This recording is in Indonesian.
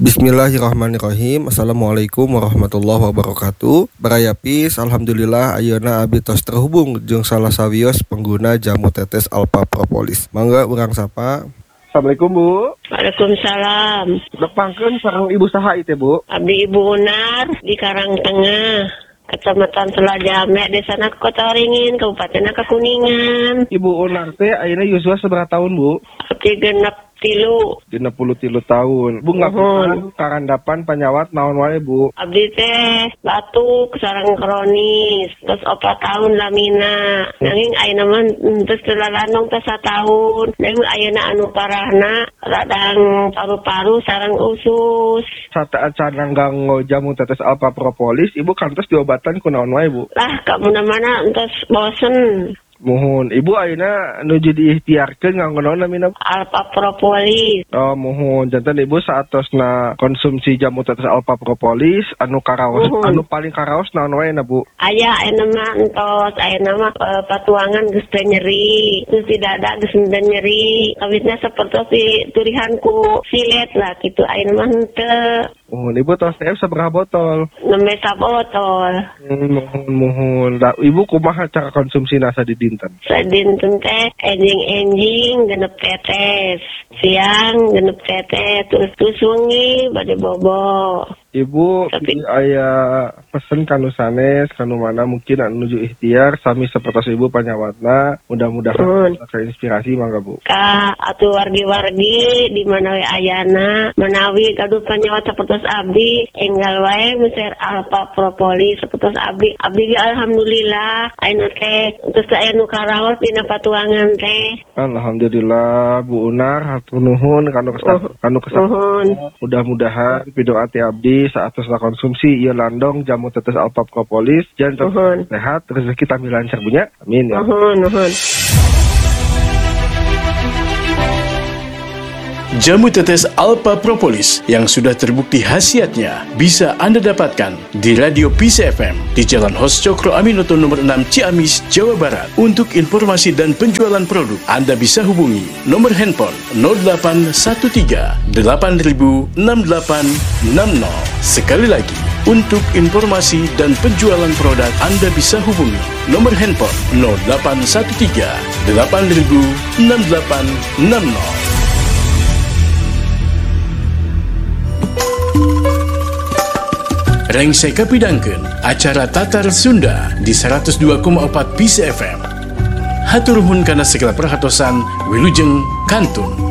Bismillahirrahmanirrahim. Assalamualaikum warahmatullahi wabarakatuh. Barayapis, alhamdulillah ayeuna abdi tos terhubung jeung salah sawios pengguna jamu tetes Alpha Propolis. Mangga urang sapa. Assalamualaikum Bu. Waalaikumsalam. Depangkeun sareng ibu saha ieu Bu? Abdi Ibu Unar di Karangtengah, Kecamatan Selajame, Desa Kota Waringin, Kabupaten Kuningan. Ibu Unar teh ayeuna yuswa seberapa tahun Bu? Abdi genep 33 tahun. Bu ngapunten karandapan panyawat naon wae Bu? Abdi teh batuk sareng kronis, terus 4 tahun lamina. Nanging ayeuna mah terus telalanong teh 1 tahun. Nanging ayeuna anu parahna radang paru-paru sareng usus. Saat canang ganggo jamu tetes Alpha Propolis, Ibu kantos diobatan ku naon wae Bu? Lah ka mana-mana entos bosen. Mohon Ibu ayeuna nuju diikhtiarkeun nganggo naon namina? Alpha Propolis. Oh, mohon janten Ibu saatosna konsumsi jamu tetes Alpha Propolis anu karaos anu paling karaos naon wae na Bu? Aya ayeuna mah entos, ayeuna mah patuangan geus teu nyeri, terus di dada geus teu nyeri. Kawitna sapertos turihanku silet lah kitu ayeuna mah henteu. Mohon Ibu tos teh sabaraha botol? 6 botol. Mohon. Da, Ibu kumaha cara konsumsina sadinten? Sadinten teh enjing-enjing genep tetes, siang genep tetes, terus wengi bade bobo. Ibu aya pesen kanu sanes kanu mana mungkin anu nuju ikhtiar sami sapertos Ibu panyawatna mudah-mudahan inspirasi mangga Bu. Ka atuh wargi-wargi di mana we ayana menawi gaduh panyawat sapertos abdi enggal wae meser Alpha Propolis sapertos abdi ge alhamdulillah ayeuna teh terus aya nu karaos dina patuangan teh. Alhamdulillah Bu Unar hatur nuhun kanu kesan. Mudah-mudahan pidoa ti abdi saat terus konsumsi ieu landong jamu tetes Alpha Propolis jangan sehat rezeki tami lancar punya. Amin ya. Nuhun. Jamu tetes Alpha Propolis yang sudah terbukti khasiatnya bisa Anda dapatkan di Radio Peace FM di Jalan Hos Cokro Aminoto nomor 6 Ciamis, Jawa Barat. Untuk informasi dan penjualan produk, Anda bisa hubungi nomor handphone 0813 8000 6860. Sekali lagi, untuk informasi dan penjualan produk, Anda bisa hubungi nomor handphone 0813 8000 6860. Rengsek kapidangkeun acara Tatar Sunda di 102,4 Peace FM. Hatur nuhun kana segala perhatosan wilujeng kantun.